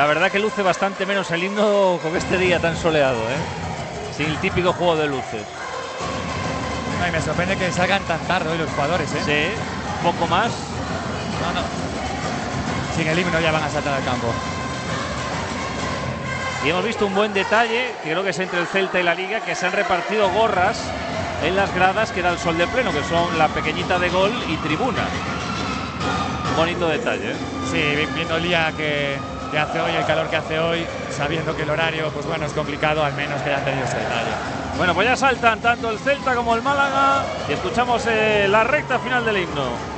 La verdad que luce bastante menos el himno con este día tan soleado, ¿eh? Sin el típico juego de luces. No, y me sorprende que salgan tan tarde hoy los jugadores, ¿eh? Sí, poco más. No. Sin el himno ya van a saltar al campo. Y hemos visto un buen detalle, que creo que es entre el Celta y la Liga, que se han repartido gorras en las gradas que da el sol de pleno, que son la pequeñita de gol y tribuna. Bonito detalle, ¿eh? Sí, viendo el día que hace hoy, el calor que hace hoy, sabiendo que el horario, pues bueno, es complicado, al menos que hayan tenido ese detalle. Bueno, pues ya saltan tanto el Celta como el Málaga y escuchamos la recta final del himno.